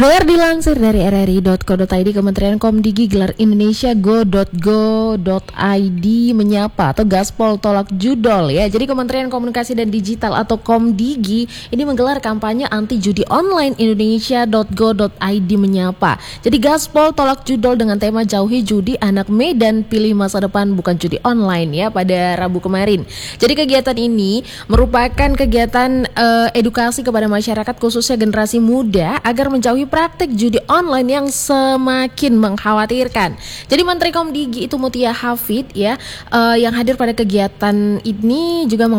Pendengar, dilansir dari rri.co.id, Kementerian Komdigi gelar Indonesia Go.go.id menyapa atau gaspol tolak judol ya. Jadi Kementerian Komunikasi dan Digital atau Komdigi ini menggelar kampanye anti judi online Indonesia.go.id menyapa. Jadi gaspol tolak judol dengan tema jauhi judi anak Medan, pilih masa depan bukan judi online ya pada Rabu kemarin. Jadi kegiatan ini merupakan kegiatan edukasi kepada masyarakat khususnya generasi muda agar menjauhi praktik judi online yang semakin mengkhawatirkan. Jadi Menteri Komdigi itu Mutia Hafid ya yang hadir pada kegiatan ini juga